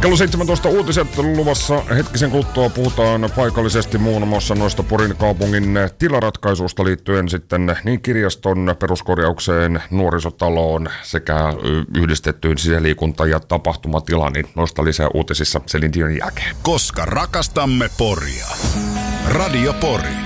Kello 17 uutiset luvassa. Hetkisen kuluttua puhutaan paikallisesti muun muassa noista Porin kaupungin tilaratkaisusta liittyen sitten niin kirjaston peruskorjaukseen, nuorisotaloon sekä yhdistettyyn sisäliikunta- ja tapahtumatilaan. Niin noista lisää uutisissa Celine Dionin jälkeen. Koska rakastamme Poria. Radio Pori.